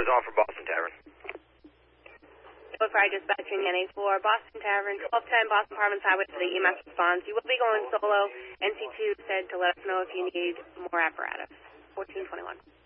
on for Boston Tavern. Fry dispatching NA4, Boston Tavern, 1210 Boston Province Highway to the EMS response. You will be going solo. NC2 said to let us know if you need more apparatus. 1421.